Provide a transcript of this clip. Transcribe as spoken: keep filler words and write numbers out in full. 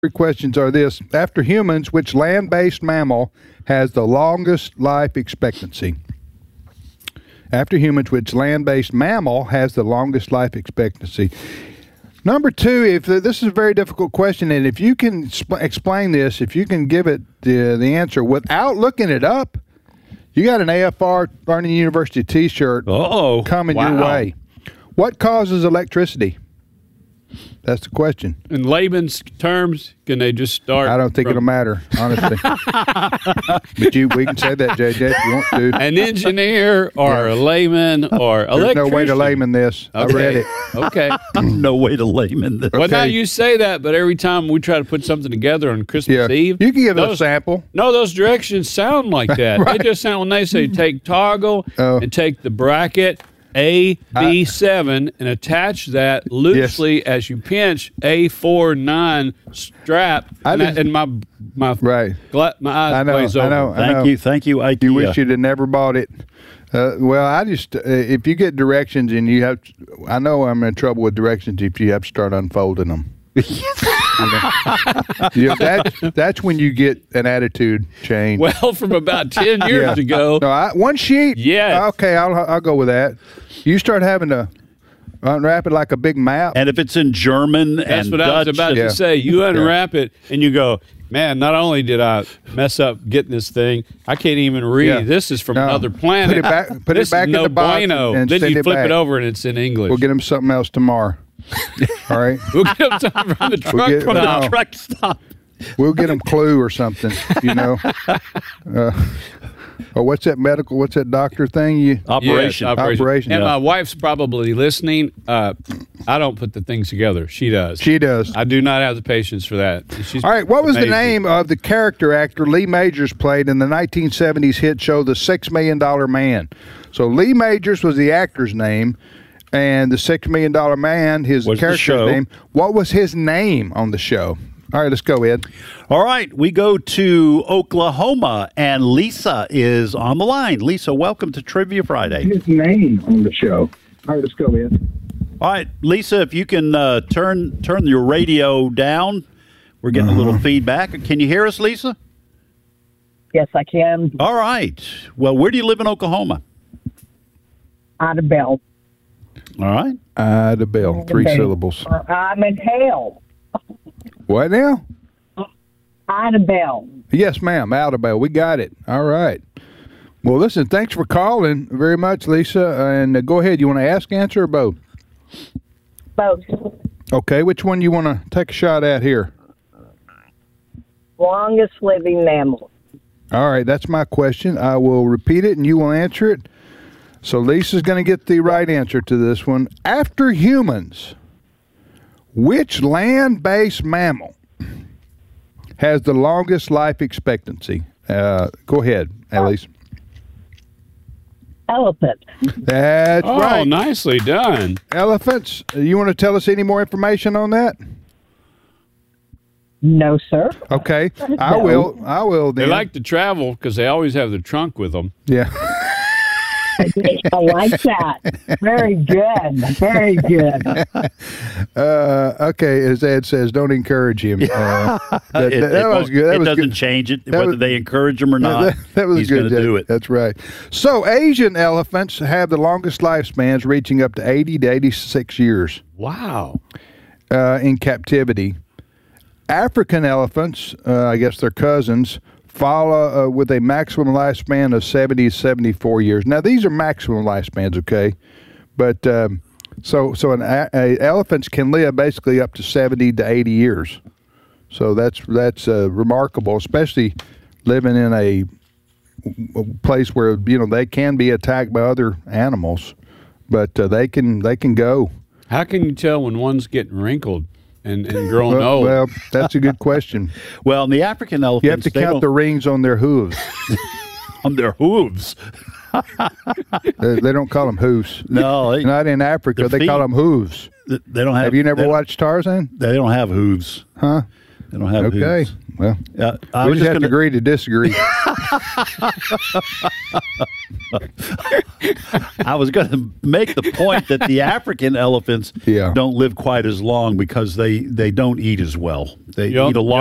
Three questions are this. After humans, which land-based mammal has the longest life expectancy? After humans, which land-based mammal has the longest life expectancy? Number two, if uh, this is a very difficult question, and if you can sp- explain this, if you can give it the, the answer without looking it up, you got an A F R Learning University T-shirt Uh-oh. coming Wow. your way. What causes electricity? That's the question. In layman's terms, can they just start? I don't think from it'll matter, honestly. But you, we can say that, J J, if you want to. an engineer or a layman or There's electrician? no way to layman this. I Okay. read it. Okay. No way to layman this. Well, now Okay. you say that, but every time we try to put something together on Christmas Yeah, Eve, you can give it a those- sample. No, those directions sound like that. Right. They just sound when they say take toggle Oh. and take the bracket A B seven and attach that loosely as you pinch A four nine strap, I and, just- I, and my my Right. gla- my eyes I know, glaze I over. know. Thank you, thank you, IKEA. You wish you'd have never bought it. Uh, well, I just, uh, if you get directions and you have, I know I'm in trouble with directions if you have to start unfolding them. you know? You know, that's, that's when you get an attitude change. Well, from about ten years Yeah. ago, No, I, one sheet. Yes. Okay, I'll I'll go with that. You start having to unwrap it like a big map. And if it's in German that's and what Dutch, I was about Yeah. to say. You unwrap it and you go, man, not only did I mess up getting this thing, I can't even read. Yeah. This is from No. another planet. Put it back- put it This is back in no the box bueno. and Then send you it flip back. it over and it's in English. We'll get him something else tomorrow. All right, We'll get them something from the truck. get- from no. the truck. truck stop. we'll get him Clue or something. You know, uh, or what's that medical? What's that doctor thing? You Operation. Yes, operation. Operation, And yeah. my wife's probably listening. Uh, I don't put the things together. She does. she does. I do not have the patience for that. She's All right, what was amazing. the name of the character actor Lee Majors played in the nineteen seventies hit show The Six Million Dollar Man? So Lee Majors was the actor's name, and The Six Million Dollar Man, his Was the character's show. name. What was his name on the show? All right, let's go, Ed. All right, we go to Oklahoma, and Lisa is on the line. Lisa, welcome to Trivia Friday. His name on the show. All right, let's go, Ed. All right, Lisa, if you can uh, turn turn your radio down, we're getting a little feedback. Can you hear us, Lisa? Yes, I can. All right. Well, where do you live in Oklahoma? Ida Bell. All right. Ida Bell, three Okay. syllables. Or I'm in hell. What now? Ida Bell. Yes, ma'am, Ida Bell. We got it. All right. Well, listen, thanks for calling very much, Lisa. And uh, go ahead. You want to ask, answer, or both? Both. Okay, which one you want to take a shot at here? Longest living mammal. All right, that's my question. I will repeat it, and you will answer it. So Lisa's going to get the right answer to this one. After humans, which land-based mammal has the longest life expectancy? Uh, go ahead, Elise. Elephant. That's Oh, right. nicely done. Elephants. You want to tell us any more information on that? No, sir. Okay, I No. will. I will They then. like to travel because they always have their trunk with them. yeah. I like that. Very good. Very good. Uh, okay, as Ed says, don't encourage him. Uh, that, It- that- that it was won't- good. That it was doesn't good. change it, That whether was- they encourage them or not. That, that was he's good. going to Jack. do it. That's right. So Asian elephants have the longest lifespans, reaching up to eighty to eighty-six years Wow. uh, in captivity. African elephants, uh, I guess they're cousins, follow uh, with a maximum lifespan of seventy to seventy-four years. Now, these are maximum lifespans, okay? But um, so so an a, a, elephants can live basically up to seventy to eighty years. So that's that's uh, remarkable, especially living in a, a place where you know they can be attacked by other animals, but uh, they can they can go. How can you tell when one's getting wrinkled and, and growing Well, old? well, that's a good question. Well, the African elephants, You have to they count don't- the rings on their hooves. on their hooves. they, they don't call them hooves. No, they, Not in Africa. The They call feet. them hooves. they don't have. Have you never they, watched Tarzan? They don't have hooves. Huh? They don't have Okay. hooves. Well, Yeah, I we was just just have to gonna, agree to disagree. I was going to make the point that the African elephants Yeah. don't live quite as long because they, they don't eat as well. They Yep. eat a lot.